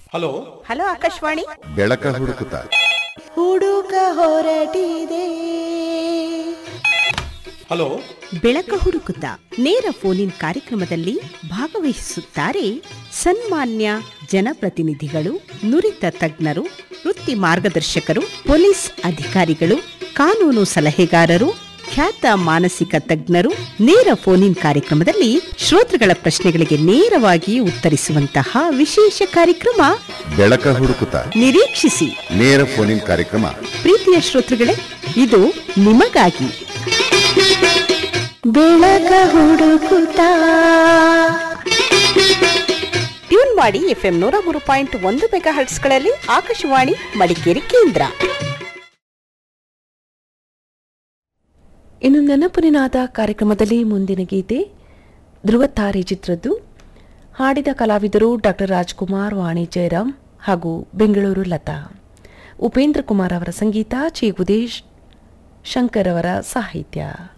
Hello hello Akashvani. ಬೆಳಕ ಹುಡುಕುತ್ತ ಹುಡುಕ ಹೊರಟಿದೆ. Hello ಬೆಳಕ ಹುಡುಕುತ್ತ ನೇರ ಫೋನ್ ಕಾರ್ಯಕ್ರಮದಲ್ಲಿ ಭಾಗವಹಿಸುತ್ತಾರೆ ಸನ್ಮಾನ್ಯ ಜನಪ್ರತಿನಿಧಿಗಳು, ನುರಿತ ತಜ್ಞರು, ವೃತ್ತಿ ಮಾರ್ಗದರ್ಶಕರು, ಪೊಲೀಸ್ ಅಧಿಕಾರಿಗಳು, ಕಾನೂನು ಸಲಹೆಗಾರರು, ಖ್ಯಾತ ಮಾನಸಿಕ ತಜ್ಞರು. ನೇರ ಫೋನ್ ಕಾರ್ಯಕ್ರಮದಲ್ಲಿ ಶ್ರೋತೃಗಳ ಪ್ರಶ್ನೆಗಳಿಗೆ ನೇರವಾಗಿ ಉತ್ತರಿಸುವಂತಹ ವಿಶೇಷ ಕಾರ್ಯಕ್ರಮ ಬೆಳಕ ಹುಡುಕುತ್ತ. ನಿರೀಕ್ಷಿಸಿ. ನೇರ ಫೋನ್ ಕಾರ್ಯಕ್ರಮ. ಪ್ರೀತಿಯ ಶ್ರೋತೃಗಳೇ, ಇದು ನಿಮಗಾಗಿ. ಬೆಳಕ ಹುಡುಕುತ್ತ ಟ್ಯೂನ್ ಮಾಡಿ FM 103.1 ಮೆಗಾಹರ್ಟ್ಸ್ಗಳಲ್ಲಿ ಆಕಾಶವಾಣಿ ಮಡಿಕೇರಿ ಕೇಂದ್ರ. ಇನ್ನು ನೆನಪುನಿನಾದ ಕಾರ್ಯಕ್ರಮದಲ್ಲಿ ಮುಂದಿನ ಗೀತೆ ಧ್ರುವತಾರೆ ಚಿತ್ರದ್ದು. ಹಾಡಿದ ಕಲಾವಿದರು ಡಾಕ್ಟರ್ ರಾಜ್ಕುಮಾರ್, ವಾಣಿ ಜಯರಾಮ್ ಹಾಗೂ ಬೆಂಗಳೂರು ಲತಾ. ಉಪೇಂದ್ರ ಕುಮಾರ್ ಅವರ ಸಂಗೀತ, ಚಿ ಉದೇಶ್ ಶಂಕರ್ ಅವರ ಸಾಹಿತ್ಯ.